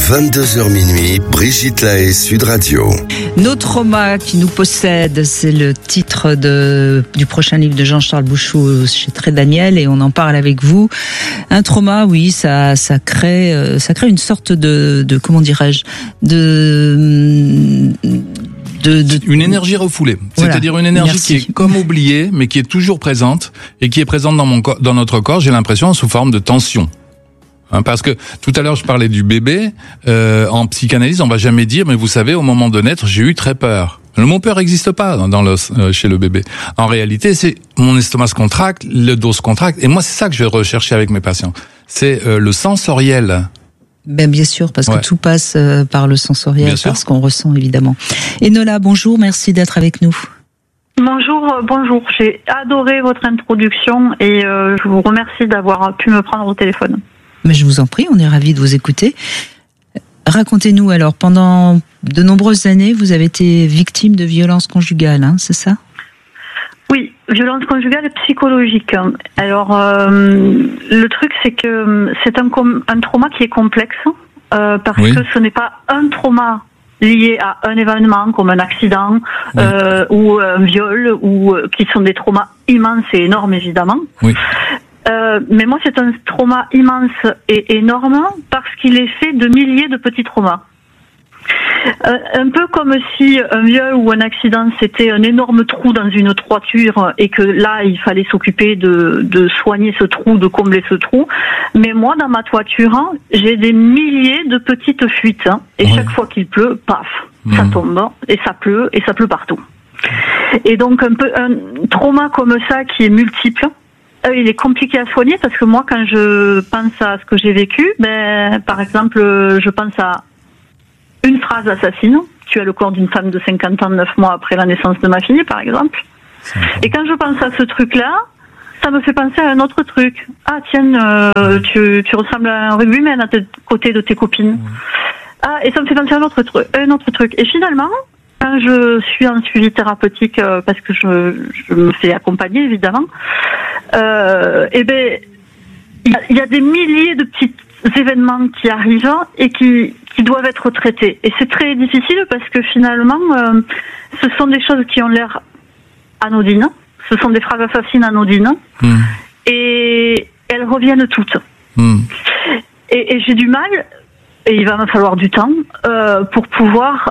22h minuit, Brigitte Lahaie, Sud Radio. Nos traumas qui nous possèdent, c'est le titre du prochain livre de Jean-Charles Bouchou chez Très Daniel, et on en parle avec vous. Un trauma, oui, ça crée une sorte de comment dirais-je, une énergie refoulée. Voilà. C'est-à-dire une énergie qui est comme oubliée, mais qui est toujours présente, et qui est présente dans notre corps, j'ai l'impression, sous forme de tension. Parce que tout à l'heure je parlais du bébé, en psychanalyse on va jamais dire, mais vous savez, au moment de naître j'ai eu très peur. Le mot peur n'existe pas chez le bébé. En réalité, c'est mon estomac se contracte, le dos se contracte, et moi c'est ça que je vais rechercher avec mes patients. C'est le sensoriel. Ben bien sûr, parce que tout passe par le sensoriel, par ce qu'on ressent évidemment. Enola, bonjour, merci d'être avec nous. Bonjour. J'ai adoré votre introduction et je vous remercie d'avoir pu me prendre au téléphone. Mais je vous en prie, on est ravis de vous écouter. Racontez-nous alors, pendant de nombreuses années, vous avez été victime de violences conjugales, c'est ça ? Oui, violence conjugale et psychologique. Alors, le truc, c'est que c'est un trauma qui est complexe, parce que ce n'est pas un trauma lié à un événement comme un accident ou un viol, ou qui sont des traumas immenses et énormes, évidemment. Oui. Mais moi, c'est un trauma immense et énorme parce qu'il est fait de milliers de petits traumas. Un peu comme si un viol ou un accident, c'était un énorme trou dans une toiture et que là, il fallait s'occuper de soigner ce trou, de combler ce trou. Mais moi, dans ma toiture, j'ai des milliers de petites fuites. Et chaque fois qu'il pleut, paf, ça tombe. Et ça pleut partout. Et donc, un trauma comme ça qui est multiple, il est compliqué à soigner parce que moi, quand je pense à ce que j'ai vécu, par exemple, je pense à une phrase assassine. Tu as le corps d'une femme de 50 ans, 9 mois après la naissance de ma fille, par exemple. Et quand je pense à ce truc-là, ça me fait penser à un autre truc. Ah, tiens, tu ressembles à un rugbyman à côté de tes copines. Ah, et ça me fait penser à un autre truc. Et finalement, quand je suis en suivi thérapeutique, parce que je me fais accompagner, évidemment, il y a des milliers de petits événements qui arrivent et qui doivent être traités. Et c'est très difficile parce que finalement, ce sont des choses qui ont l'air anodines. Ce sont des phrases assassines anodines. Et elles reviennent toutes. Et j'ai du mal, et il va me falloir du temps, pour pouvoir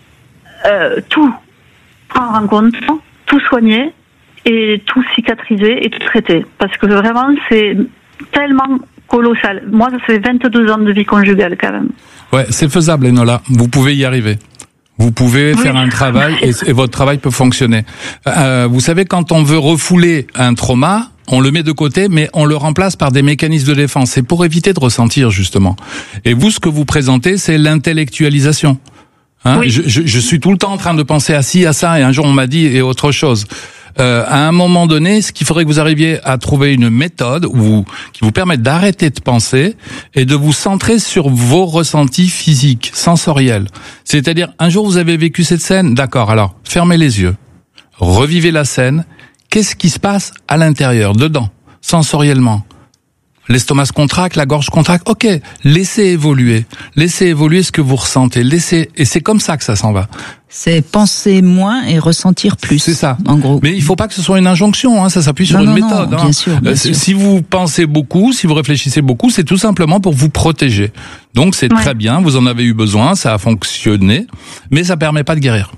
tout prendre en compte, tout soigner et tout cicatriser et tout traiter. Parce que vraiment, c'est tellement colossal. Moi, ça fait 22 ans de vie conjugale quand même. Ouais, c'est faisable, Enola. Vous pouvez y arriver. Vous pouvez faire un travail et votre travail peut fonctionner. Vous savez, quand on veut refouler un trauma, on le met de côté, mais on le remplace par des mécanismes de défense. C'est pour éviter de ressentir, justement. Et vous, ce que vous présentez, c'est l'intellectualisation. Je suis tout le temps en train de penser à ci, à ça, et un jour on m'a dit et autre chose. À un moment donné, ce qu'il faudrait que vous arriviez à trouver une méthode qui vous permette d'arrêter de penser et de vous centrer sur vos ressentis physiques, sensoriels. C'est-à-dire, un jour vous avez vécu cette scène, d'accord, alors fermez les yeux, revivez la scène, qu'est-ce qui se passe à l'intérieur, dedans, sensoriellement ? L'estomac se contracte, la gorge contracte. Ok, laissez évoluer ce que vous ressentez. Et c'est comme ça que ça s'en va. C'est penser moins et ressentir plus. C'est ça, en gros. Mais il faut pas que ce soit une injonction. Ça s'appuie sur une méthode. Bien sûr. Si vous pensez beaucoup, si vous réfléchissez beaucoup, c'est tout simplement pour vous protéger. Donc c'est très bien. Vous en avez eu besoin, ça a fonctionné, mais ça permet pas de guérir.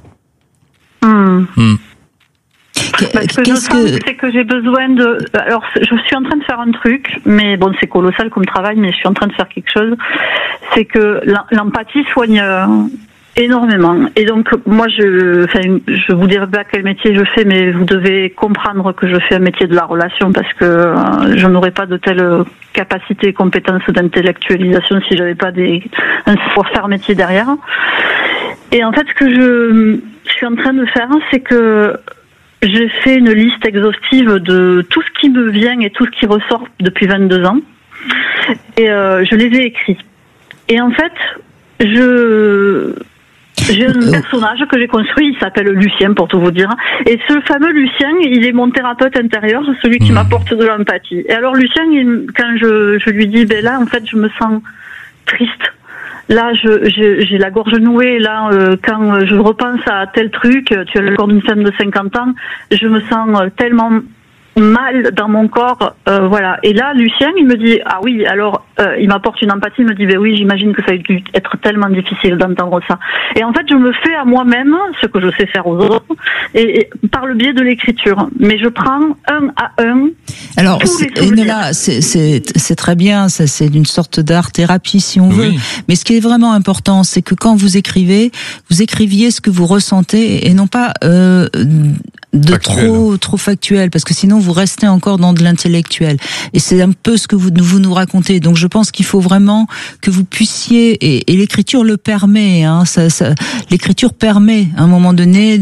Parce que je sens c'est que j'ai besoin de... Alors, je suis en train de faire un truc, mais bon, c'est colossal comme travail, mais je suis en train de faire quelque chose. C'est que l'empathie soigne énormément. Et donc, moi, je vous dirai pas quel métier je fais, mais vous devez comprendre que je fais un métier de la relation parce que je n'aurais pas de telles capacités et compétences d'intellectualisation si j'avais pas un savoir-faire métier derrière. Et en fait, ce que je suis en train de faire, c'est que j'ai fait une liste exhaustive de tout ce qui me vient et tout ce qui ressort depuis 22 ans. Et je les ai écrits. Et en fait, j'ai un personnage que j'ai construit, il s'appelle Lucien pour tout vous dire. Et ce fameux Lucien, il est mon thérapeute intérieur, celui qui m'apporte de l'empathie. Et alors Lucien, quand je lui dis, là en fait je me sens triste, là, j'ai la gorge nouée. Là, quand je repense à tel truc, tu as le corps d'une femme de 50 ans, je me sens tellement mal dans mon corps, voilà. Et là, Lucien, il me dit, ah oui, alors, il m'apporte une empathie, il me dit, ben oui, j'imagine que ça a dû être tellement difficile d'entendre ça. Et en fait, je me fais à moi-même ce que je sais faire aux autres, et par le biais de l'écriture. Mais je prends un à un. Alors, Enola, c'est très bien, ça, c'est une sorte d'art-thérapie, si on veut. Mais ce qui est vraiment important, c'est que quand vous écriviez ce que vous ressentez, et non pas, trop factuel, parce que sinon vous restez encore dans de l'intellectuel, et c'est un peu ce que vous nous racontez. Donc je pense qu'il faut vraiment que vous puissiez, et l'écriture le permet, hein, l'écriture permet à un moment donné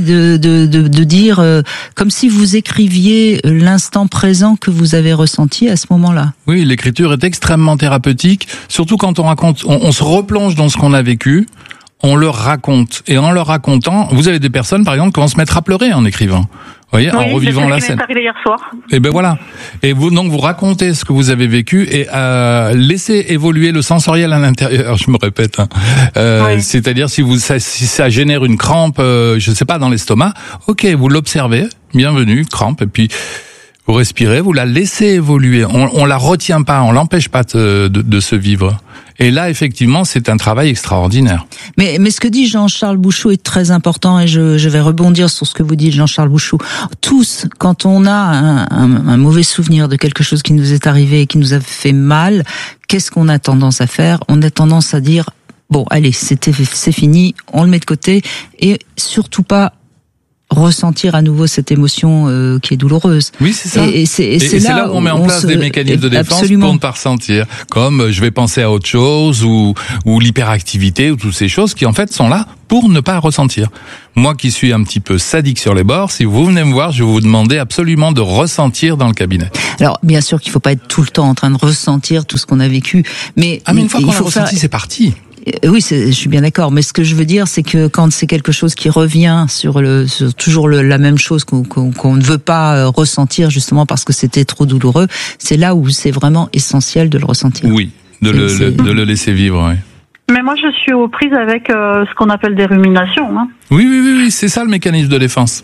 de dire comme si vous écriviez l'instant présent que vous avez ressenti à ce moment-là. Oui, l'écriture est extrêmement thérapeutique, surtout quand on raconte, on se replonge dans ce qu'on a vécu. On leur raconte. Et en leur racontant, vous avez des personnes, par exemple, qui vont se mettre à pleurer en écrivant. Vous voyez, en revivant la scène. C'est arrivé hier soir. Et ben voilà. Et vous, donc, vous racontez ce que vous avez vécu et laissez évoluer le sensoriel à l'intérieur. Je me répète. Hein. C'est-à-dire, si ça génère une crampe, je sais pas, dans l'estomac, ok, vous l'observez. Bienvenue, crampe. Et puis, vous respirez, vous la laissez évoluer. On la retient pas, on l'empêche pas de se vivre. Et là, effectivement, c'est un travail extraordinaire. Mais ce que dit Jean-Charles Bouchou est très important, et je vais rebondir sur ce que vous dites, Jean-Charles Bouchou. Tous, quand on a un mauvais souvenir de quelque chose qui nous est arrivé et qui nous a fait mal, qu'est-ce qu'on a tendance à faire? On a tendance à dire, bon, allez, c'est fini, on le met de côté, et surtout pas ressentir à nouveau cette émotion qui est douloureuse. Oui, c'est ça. Et c'est là où on met en place des mécanismes de défense pour ne pas ressentir. Comme je vais penser à autre chose, ou l'hyperactivité, ou toutes ces choses qui en fait sont là pour ne pas ressentir. Moi qui suis un petit peu sadique sur les bords, si vous venez me voir, je vais vous demander absolument de ressentir dans le cabinet. Alors, bien sûr qu'il faut pas être tout le temps en train de ressentir tout ce qu'on a vécu, mais une fois qu'on l'a ressenti, c'est parti. Oui, je suis bien d'accord, mais ce que je veux dire, c'est que quand c'est quelque chose qui revient sur toujours la même chose qu'on ne veut pas ressentir, justement parce que c'était trop douloureux, c'est là où c'est vraiment essentiel de le ressentir. Oui, de le laisser vivre, oui. Mais moi, je suis aux prises avec ce qu'on appelle des ruminations. Hein. Oui, c'est ça le mécanisme de défense.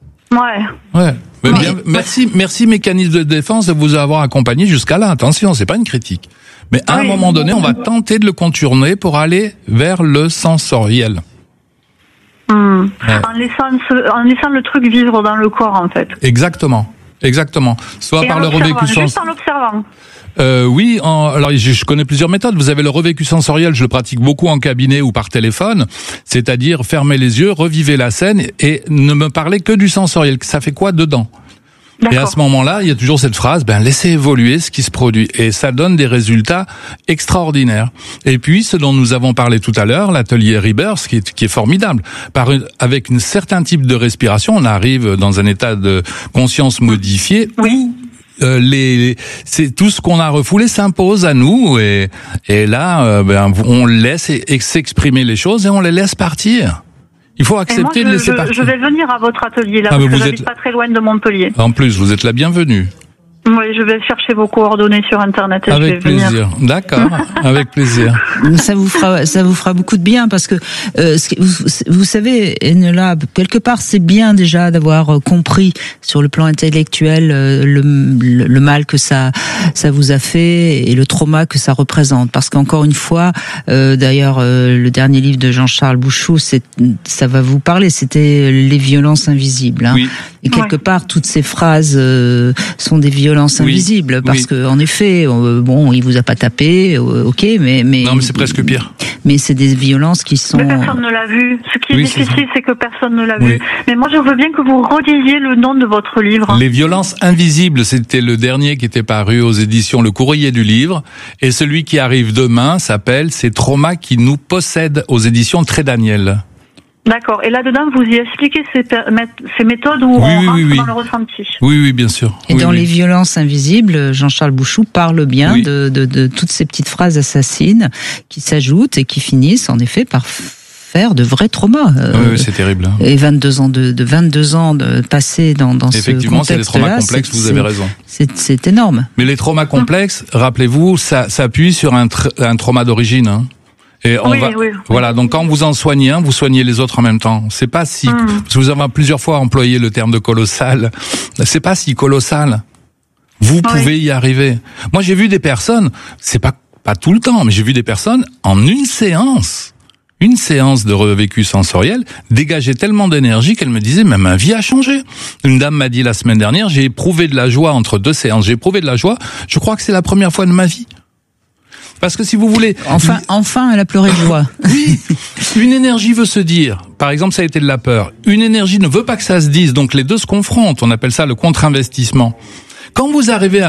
Ouais. Mais bien, merci mécanisme de défense de vous avoir accompagné jusqu'à là. Attention, c'est pas une critique. Mais à un moment donné, on va tenter de le contourner pour aller vers le sensoriel. Ouais. En laissant le truc vivre dans le corps, en fait. Exactement. Soit par le revécu sensoriel. Juste en l'observant. Alors je connais plusieurs méthodes. Vous avez le revécu sensoriel, je le pratique beaucoup en cabinet ou par téléphone, c'est-à-dire fermer les yeux, revivez la scène et ne me parlez que du sensoriel. Ça fait quoi dedans ? D'accord. Et à ce moment-là, il y a toujours cette phrase, laissez évoluer ce qui se produit. Et ça donne des résultats extraordinaires. Et puis, ce dont nous avons parlé tout à l'heure, l'atelier Rebirth, qui est formidable. Avec un certain type de respiration, on arrive dans un état de conscience modifié où c'est tout ce qu'on a refoulé s'impose à nous et là, on laisse s'exprimer les choses et on les laisse partir. Il faut accepter de laisser partir. Je vais venir à votre atelier là, parce que j'habite pas très loin de Montpellier. En plus, vous êtes la bienvenue. Oui, je vais chercher vos coordonnées sur Internet. Et avec plaisir. Venir. D'accord, avec plaisir. Ça vous fera beaucoup de bien parce que vous savez, Enola, quelque part, c'est bien déjà d'avoir compris sur le plan intellectuel le mal que ça vous a fait et le trauma que ça représente. Parce qu'encore une fois, d'ailleurs, le dernier livre de Jean-Charles Bouchou, ça va vous parler. C'était les violences invisibles. Hein. Oui. Et quelque part, toutes ces phrases sont des violences invisibles, parce que en effet, il vous a pas tapé, ok, mais non, mais c'est presque pire. Mais c'est des violences qui sont. Mais personne ne l'a vu. Ce qui est difficile, c'est que personne ne l'a vu. Mais moi, je veux bien que vous redisiez le nom de votre livre. Les violences invisibles, c'était le dernier qui était paru aux éditions Le Courrier du Livre, et celui qui arrive demain s'appelle Ces traumas qui nous possèdent aux éditions Très Daniel. D'accord. Et là-dedans, vous y expliquez ces méthodes où on rentre dans le ressenti. Oui, bien sûr. Et dans les violences invisibles, Jean-Charles Bouchou parle bien de toutes ces petites phrases assassines qui s'ajoutent et qui finissent, en effet, par faire de vrais traumas. Oui, c'est terrible. Et 22 ans passés dans ce contexte-là. Effectivement, c'est des traumas complexes, vous avez raison. C'est énorme. Mais les traumas complexes, rappelez-vous, ça appuie sur un trauma d'origine, hein. Et voilà. Donc quand vous en soignez un, vous soignez les autres en même temps. C'est pas si, parce que vous avez plusieurs fois employé le terme de colossal. C'est pas si colossal. Vous pouvez y arriver. Moi, j'ai vu des personnes, c'est pas tout le temps, mais j'ai vu des personnes en une séance de revécu sensoriel dégager tellement d'énergie qu'elle me disait, mais ma vie a changé. Une dame m'a dit la semaine dernière, j'ai éprouvé de la joie entre 2 séances. J'ai éprouvé de la joie. Je crois que c'est la première fois de ma vie. Parce que si vous voulez... Enfin, elle a pleuré de joie. Oui, une énergie veut se dire. Par exemple, ça a été de la peur. Une énergie ne veut pas que ça se dise, donc les deux se confrontent. On appelle ça le contre-investissement. Quand vous arrivez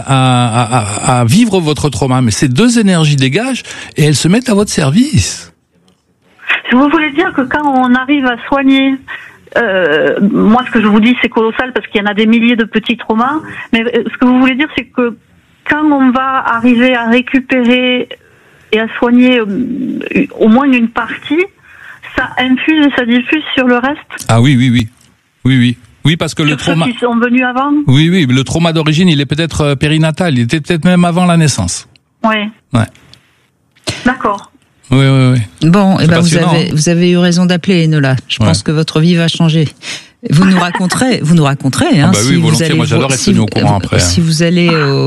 à vivre votre trauma, mais ces 2 énergies dégagent et elles se mettent à votre service. Vous voulez dire que quand on arrive à soigner... moi, ce que je vous dis, c'est colossal parce qu'il y en a des milliers de petits traumas. Mais ce que vous voulez dire, c'est que quand on va arriver à récupérer et à soigner au moins une partie, ça infuse et ça diffuse sur le reste. Ah oui, parce que le trauma... Ceux qui sont venus avant. Oui, le trauma d'origine, il est peut-être périnatal, il était peut-être même avant la naissance. Ouais. D'accord. Oui. Bon, vous avez eu raison d'appeler, Enola. Je pense que votre vie va changer. Vous nous raconterez, hein. Oui, volontiers. Moi, j'adore être tenu au courant après. Si vous allez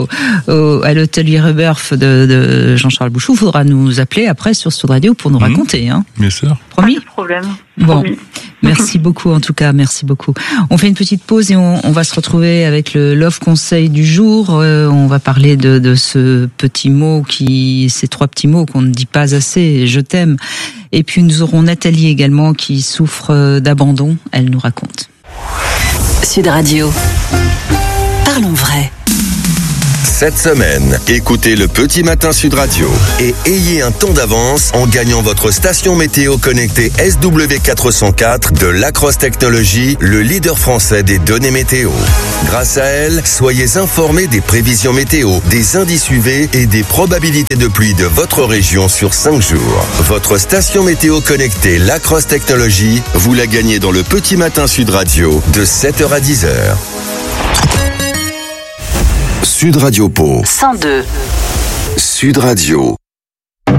à l'hôtelier Rebirth de Jean-Charles Bouchou, il faudra nous appeler après sur Sud Radio pour nous raconter, hein. Bien sûr. Promis? Pas de problème. Bon. Promis. Merci beaucoup, en tout cas, merci beaucoup. On fait une petite pause et on va se retrouver avec le Love Conseil du jour. On va parler de ce petit mot ces 3 petits mots qu'on ne dit pas assez, je t'aime. Et puis nous aurons Nathalie également qui souffre d'abandon. Elle nous raconte. Sud Radio. Parlons vrai. Cette semaine, écoutez le Petit Matin Sud Radio et ayez un temps d'avance en gagnant votre station météo connectée SW404 de Lacrosse Technologies, le leader français des données météo. Grâce à elle, soyez informés des prévisions météo, des indices UV et des probabilités de pluie de votre région sur 5 jours. Votre station météo connectée Lacrosse Technologies, vous la gagnez dans le Petit Matin Sud Radio de 7h à 10h. Sud Radio Pau 102. Sud Radio.